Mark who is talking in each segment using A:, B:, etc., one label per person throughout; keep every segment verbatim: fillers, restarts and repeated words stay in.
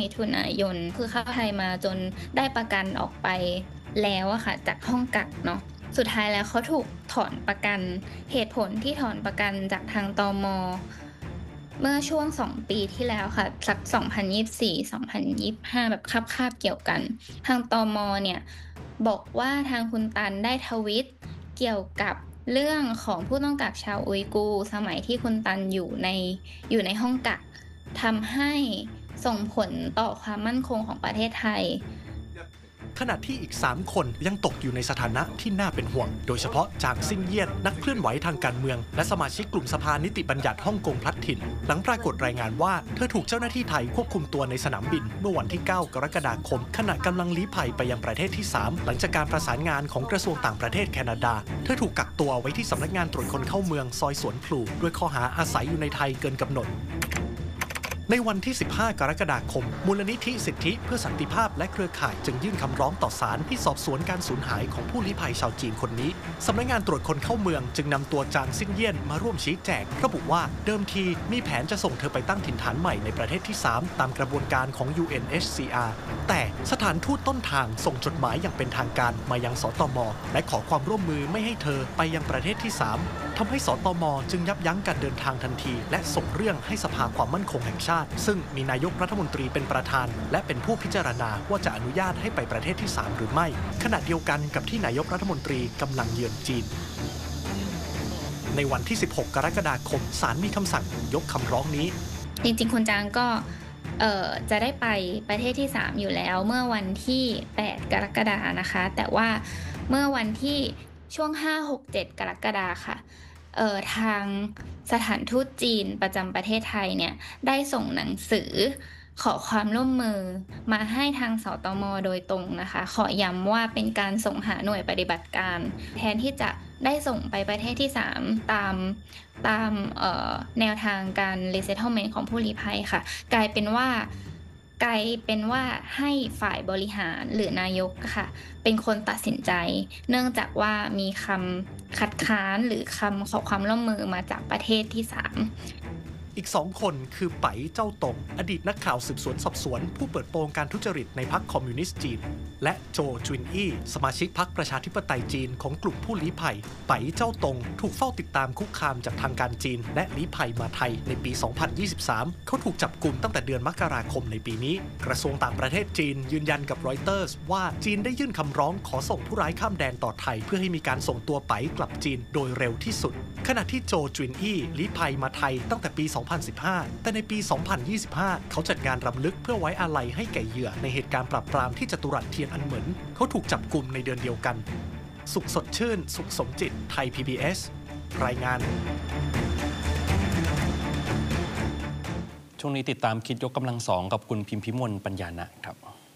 A: มิถุนายนคือเข้าไทยมาจนได้ประกันออกไปแล้วอะค่ะจากห้องกักเนาะสุดท้ายแล้วเขาถูกถอนประกันเหตุผลที่ถอนประกันจากทางตม.เมื่อช่วงสองปีที่แล้วค่ะสักสองพันยี่สิบสี่ สองพันยี่สิบห้าแบบคาบๆเกี่ยวกันทางตม.เนี่ยบอกว่าทางคุณตันได้ทวีตเกี่ยวกับเรื่องของผู้ต้องกักชาวอุยกูร์สมัยที่คุณตันอยู่ในอยู่ในห้องกักทำให้ส่งผลต่อความมั่นคงของประเทศไทย
B: ขณะที่อีกสามคนยังตกอยู่ในสถานะที่น่าเป็นห่วงโดยเฉพาะจางซิ่งเยียนนักเคลื่อนไหวทางการเมืองและสมาชิกกลุ่มสภานิติบัญญัติฮ่องกงพลัดถิ่นหลังปรากฏรายงานว่าเธอถูกเจ้าหน้าที่ไทยควบคุมตัวในสนามบินเมื่อวันที่เก้ากรกฎาคมขณะกำลังลี้ภัยไปยังประเทศที่สามหลังจากการประสานงานของกระทรวงต่างประเทศแคนาดาเธอถูกกักตัวไว้ที่สำนักงานตรวจคนเข้าเมืองซอยสวนพลูด้วยข้อหาอาศัยอยู่ในไทยเกินกำหนดในวันที่สิบห้ากรกฎาคมมูลนิธิสิทธิเพื่อสันติภาพและเครือข่ายจึงยื่นคำร้องต่อศาลให้สอบสวนการสูญหายของผู้ลี้ภัยชาวจีนคนนี้สำนักงานตรวจคนเข้าเมืองจึงนำตัวจางซิ่งเยี่ยนมาร่วมชี้แจงระบุว่าเดิมทีมีแผนจะส่งเธอไปตั้งถิ่นฐานใหม่ในประเทศที่สามตามกระบวนการของ ยู เอ็น เอช ซี อาร์ แต่สถานทูตต้นทางส่งจดหมายอย่างเป็นทางการมายังสตม.และขอความร่วมมือไม่ให้เธอไปยังประเทศที่สามทำให้สตม.จึงยับยั้งการเดินทางทันทีและส่งเรื่องให้สภาความมั่นคงแห่งชาติซึ่งมีนายกรัฐมนตรีเป็นประธานและเป็นผู้พิจารณาว่าจะอนุญาตให้ไปประเทศที่สามหรือไม่ขณะเดียวกันกับที่นายกรัฐมนตรีกำลังเยือนจีนในวันที่สิบหกกรกฎาคมศาลมีคำสั่งยกคำร้องนี้
A: จริงๆคุณจางก็เอ่อจะได้ไปประเทศที่สามอยู่แล้วเมื่อวันที่แปดกรกฎานะคะแต่ว่าเมื่อวันที่ช่วงห้า หก เจ็ดกรกฎาค่ะเอ่อทางสถานทูตจีนประจำประเทศไทยเนี่ยได้ส่งหนังสือขอความร่วมมือมาให้ทางสตม.โดยตรงนะคะขอย้ำว่าเป็นการส่งหาหน่วยปฏิบัติการแทนที่จะได้ส่งไปประเทศที่สามตามตามเอ่อแนวทางการ resettlement ของผู้ลี้ภัยค่ะกลายเป็นว่ากลายเป็นว่าให้ฝ่ายบริหารหรือนายกค่ะเป็นคนตัดสินใจเนื่องจากว่ามีคำคัดค้านหรือคำขอความร่วมมือมาจากประเทศที่สาม
B: อีกสองคนคือไปเจ้าตงอดีตนักข่าวสืบสวนสอบสวนผู้เปิดโปงการทุจริตในพรรคคอมมิวนิสต์จีนและโจจุนอี้สมาชิกพรรคประชาธิปไตยจีนของกลุ่มผู้ลี้ภัยไปเจ้าตงถูกเฝ้าติดตามคุกคามจากทางการจีนและลี้ภัยมาไทยในปี สองพันยี่สิบสาม เขาถูกจับกุมตั้งแต่เดือนมกราคมในปีนี้กระทรวงต่างประเทศจีนยืนยันกับรอยเตอร์สว่าจีนได้ยื่นคำร้องขอส่งผู้ร้ายข้ามแดนต่อไทยเพื่อให้มีการส่งตัวไปกลับจีนโดยเร็วที่สุดขณะที่โจจุนอี้ลี้ภัยมาไทยตั้งแต่ปี สองพันสิบห้าแต่ในปี สองพันยี่สิบห้า เขาจัดงานรำลึกเพื่อไว้อาลัยให้แก่เหยื่อในเหตุการณ์ปราบปรามที่จตุรัสเทียนอันเหมินเขาถูกจับกุมในเดือนเดียวกันสุขสดชื่นสุขสมจิตไทย พี บี เอส รายงาน
C: ช่วงนี้ติดตามคิดยกกำลังสองกับคุณพิมพิมลปัญญานะครับ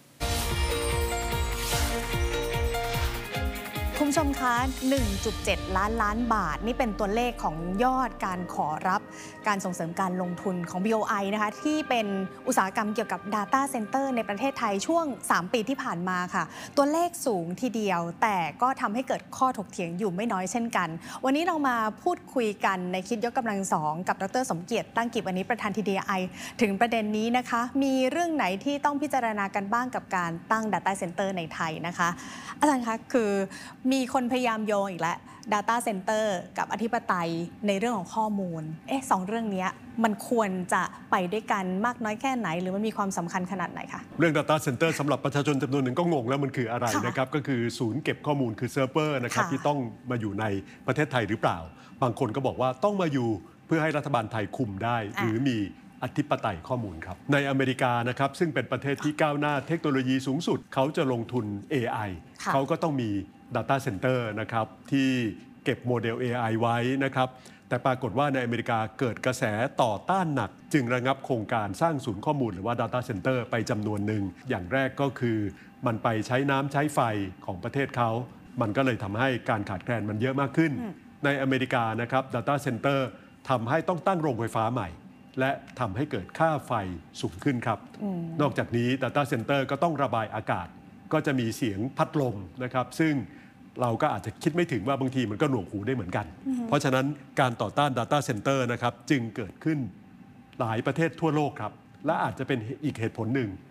D: คุณผู้ชมคะ หนึ่งจุดเจ็ด ล้านล้านบาทนี่เป็นตัวเลขของยอดการขอรับการส่งเสริมการลงทุนของ บี โอ ไอ นะคะที่เป็นอุตสาหกรรมเกี่ยวกับ Data Center ในประเทศไทยช่วงสามปีที่ผ่านมาค่ะตัวเลขสูงทีเดียวแต่ก็ทำให้เกิดข้อถกเถียงอยู่ไม่น้อยเช่นกันวันนี้เรามาพูดคุยกันในคิดยกกำลังสองกับดร.สมเกียรติตั้งกิจวันนี้ประธาน ที ดี ไอ ถึงประเด็นนี้นะคะมีเรื่องไหนที่ต้องพิจารณากันบ้างกับการตั้ง Data Center ในไทยนะคะอาจารย์คะคือมีคนพยายามโยงอีกแล้ว Data Center กับอธิปไตยในเรื่องของข้อมูลเอ๊ะสองเรื่องนี้มันควรจะไปด้วยกันมากน้อยแค่ไหนหรือมันมีความสำคัญขนาดไหนคะ
E: เรื่อง Data Center สำหรับประชาชนจำนวนหนึ่งก็งงแล้วมันคืออะไรนะครับก็คือศูนย์เก็บข้อมูลคือเซิร์ฟเวอร์นะครับที่ต้องมาอยู่ในประเทศไทยหรือเปล่าบางคนก็บอกว่าต้องมาอยู่เพื่อให้รัฐบาลไทยคุมได้หรือมีอธิปไตยข้อมูลครับในอเมริกานะครับซึ่งเป็นประเทศที่ก้าวหน้าเทคโนโลยีสูงสุดเขาจะลงทุน เอ ไอ เขาก็ต้องมี Data Center นะครับที่เก็บโมเดล เอ ไอ ไว้นะครับแต่ปรากฏว่าในอเมริกาเกิดกระแสต่อต้านหนักจึงระงับโครงการสร้างศูนย์ข้อมูลหรือว่า Data Center ไปจำนวนหนึ่งอย่างแรกก็คือมันไปใช้น้ำใช้ไฟของประเทศเขามันก็เลยทำให้การขาดแคลนมันเยอะมากขึ้นในอเมริกานะครับ Data Center ทำให้ต้องตั้งโรงไฟฟ้าใหม่และทำให้เกิดค่าไฟสูงขึ้นครับนอกจากนี้ Data Center ก็ต้องระบายอากาศก็จะมีเสียงพัดลมนะครับซึ่งเราก็อาจจะคิดไม่ถึงว่าบางทีมันก็หนวกหูได้เหมือนกันเพราะฉะนั้นการต่อต้าน Data Center นะครับจึงเกิดขึ้นหลายประเทศทั่วโลกครับและอาจจะเป็นอีกเหตุผลหนึ่ง